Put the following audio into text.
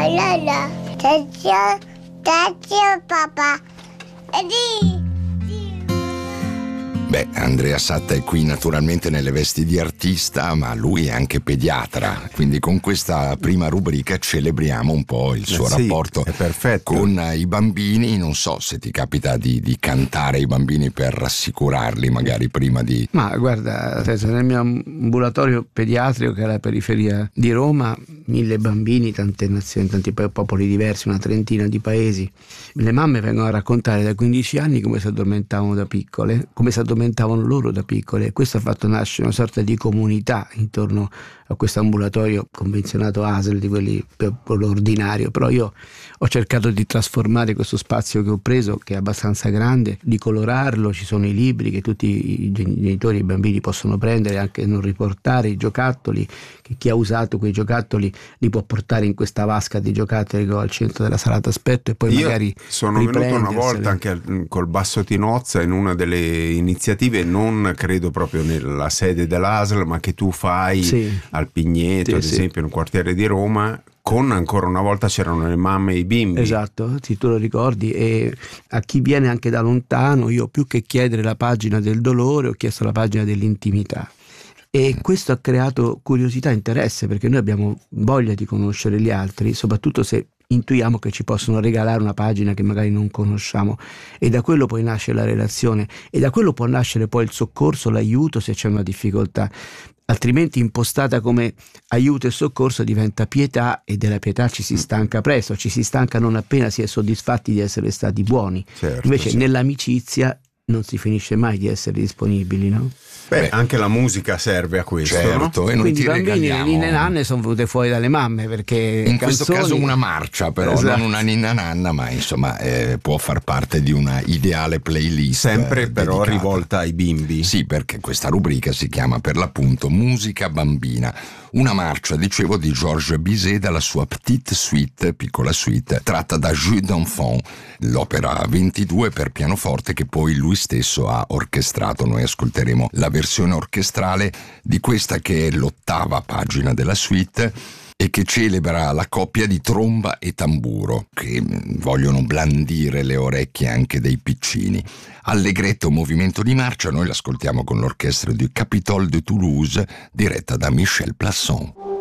Allora, taccio papà. Beh, Andrea Satta è qui naturalmente nelle vesti di artista, ma lui è anche pediatra, quindi con questa prima rubrica celebriamo un po' il suo rapporto con i bambini. Non so se ti capita di cantare ai bambini per rassicurarli magari prima di... Ma guarda, nel mio ambulatorio pediatrico, che è alla periferia di Roma, 1000 bambini, tante nazioni, tanti popoli diversi, una trentina di paesi. Le mamme vengono a raccontare da 15 anni come si addormentavano da piccole, come si addormentavano loro da piccole, e questo ha fatto nascere una sorta di comunità intorno a questo ambulatorio convenzionato ASL, di quelli per l'ordinario. Però io ho cercato di trasformare questo spazio che ho preso, che è abbastanza grande, di colorarlo. Ci sono i libri che tutti i genitori e i bambini possono prendere, anche non riportare i giocattoli, che chi ha usato quei giocattoli li può portare in questa vasca di giocattoli che ho al centro della sala d'aspetto, e poi magari sono venuto una volta anche col Basso Tinozza in una delle iniziative, non credo proprio nella sede dell'ASL, ma che tu fai al Pigneto, ad esempio, in un quartiere di Roma, con ancora una volta c'erano le mamme e i bimbi. Esatto, sì, tu lo ricordi. E a chi viene anche da lontano, io più che chiedere la pagina del dolore ho chiesto la pagina dell'intimità. E questo ha creato curiosità e interesse, perché noi abbiamo voglia di conoscere gli altri, soprattutto se intuiamo che ci possono regalare una pagina che magari non conosciamo, e da quello poi nasce la relazione, e da quello può nascere poi il soccorso, l'aiuto se c'è una difficoltà. Altrimenti impostata come aiuto e soccorso diventa pietà, e della pietà ci si stanca presto, ci si stanca non appena si è soddisfatti di essere stati buoni. Invece nell'amicizia non si finisce mai di essere disponibili, no? Beh, anche la musica serve a questo, certo, no? E noi quindi i bambini, le ninne nanne sono venute fuori dalle mamme, perché in questo caso una marcia, però non una ninna nanna, ma insomma può far parte di una ideale playlist, sempre però dedicata, rivolta ai bimbi. Sì, perché questa rubrica si chiama per l'appunto Musica Bambina. Una marcia, dicevo, di Georges Bizet dalla sua Petite Suite, piccola suite, tratta da Jeux d'enfant, l'opera 22 per pianoforte che poi lui stesso ha orchestrato. Noi ascolteremo la versione orchestrale di questa, che è l'8ª pagina della suite e che celebra la coppia di tromba e tamburo, che vogliono blandire le orecchie anche dei piccini. Allegretto movimento di marcia, noi l'ascoltiamo con l'orchestra du Capitole de Toulouse, diretta da Michel Plasson.